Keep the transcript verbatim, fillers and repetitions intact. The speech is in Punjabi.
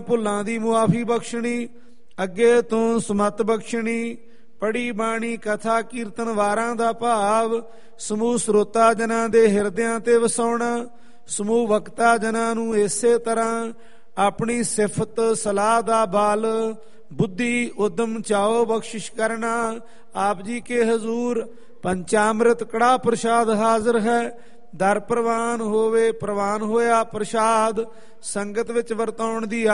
ਭੁੱਲਾਂ ਦੀ ਮੁਆਫੀ ਬਖਸ਼ਣੀ, ਅੱਗੇ ਤੋਂ ਸੁਮਤ ਬਖਸ਼ਣੀ। ਪੜੀ ਬਾਣੀ ਕਥਾ ਕੀਰਤਨ ਵਾਰਾਂ ਦਾ ਭਾਵ ਸਮੂਹ ਸਰੋਤਾ ਜਨਾਂ ਦੇ ਹਿਰਦਿਆਂ ਤੇ ਵਸਾਉਣਾ। ਸਮੂਹ ਵਕਤਾ ਜਨਾਂ ਨੂੰ ਇਸੇ ਤਰ੍ਹਾਂ ਆਪਣੀ ਸਿਫਤ ਸਲਾਹ ਦਾ ਬਲ ਬੁੱਧੀ ਉਦਮ ਚਾਓ ਬਖਸ਼ਿਸ਼ ਕਰਨਾ। ਆਪ ਜੀ ਕੇ ਹਜ਼ੂਰ ਪੰਚਾਮ੍ਰਿਤ ਕੜਾ ਪ੍ਰਸ਼ਾਦ ਹਾਜ਼ਰ ਹੈ। ਦਰ ਪ੍ਰਵਾਨ ਹੋਵੇ, ਪ੍ਰਵਾਨ ਹੋਇਆ ਪ੍ਰਸ਼ਾਦ ਸੰਗਤ ਵਿੱਚ ਵਰਤਾਉਣ ਦੀ